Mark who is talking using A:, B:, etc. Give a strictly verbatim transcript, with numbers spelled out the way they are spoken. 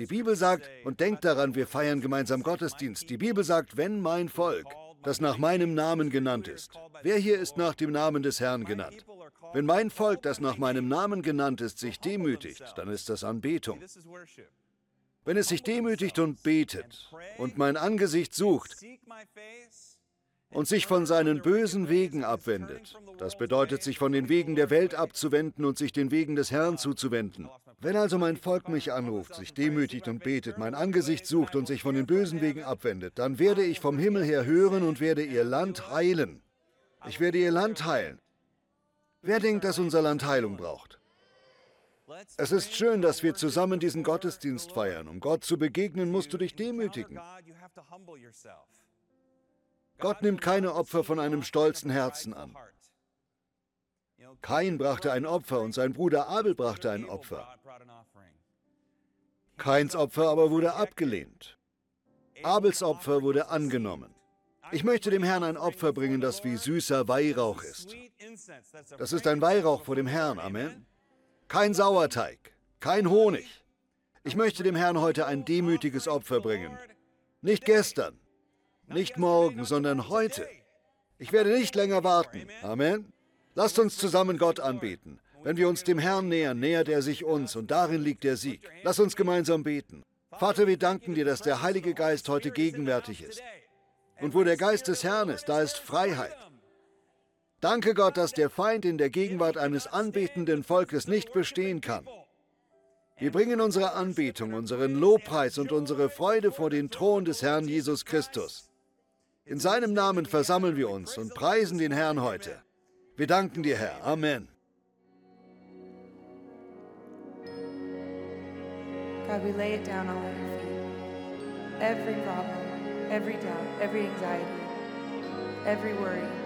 A: die Bibel sagt, und denkt daran, wir feiern gemeinsam Gottesdienst, die Bibel sagt, wenn mein Volk, das nach meinem Namen genannt ist, wer hier ist nach dem Namen des Herrn genannt? Wenn mein Volk, das nach meinem Namen genannt ist, sich demütigt, dann ist das Anbetung. Wenn es sich demütigt und betet und mein Angesicht sucht und sich von seinen bösen Wegen abwendet, das bedeutet, sich von den Wegen der Welt abzuwenden und sich den Wegen des Herrn zuzuwenden. Wenn also mein Volk mich anruft, sich demütigt und betet, mein Angesicht sucht und sich von den bösen Wegen abwendet, dann werde ich vom Himmel her hören und werde ihr Land heilen. Ich werde ihr Land heilen. Wer denkt, dass unser Land Heilung braucht? Es ist schön, dass wir zusammen diesen Gottesdienst feiern. Um Gott zu begegnen, musst du dich demütigen. Gott nimmt keine Opfer von einem stolzen Herzen an. Kain brachte ein Opfer und sein Bruder Abel brachte ein Opfer. Kains Opfer aber wurde abgelehnt. Abels Opfer wurde angenommen. Ich möchte dem Herrn ein Opfer bringen, das wie süßer Weihrauch ist. Das ist ein Weihrauch vor dem Herrn, Amen. Kein Sauerteig, kein Honig. Ich möchte dem Herrn heute ein demütiges Opfer bringen. Nicht gestern, nicht morgen, sondern heute. Ich werde nicht länger warten. Amen. Lasst uns zusammen Gott anbeten. Wenn wir uns dem Herrn nähern, nähert er sich uns und darin liegt der Sieg. Lass uns gemeinsam beten. Vater, wir danken dir, dass der Heilige Geist heute gegenwärtig ist. Und wo der Geist des Herrn ist, da ist Freiheit. Danke Gott, dass der Feind in der Gegenwart eines anbetenden Volkes nicht bestehen kann. Wir bringen unsere Anbetung, unseren Lobpreis und unsere Freude vor den Thron des Herrn Jesus Christus. In seinem Namen versammeln wir uns und preisen den Herrn heute. Wir danken dir, Herr. Amen.
B: God, we lay it down all at your feet. Every problem, every doubt, every anxiety, every worry.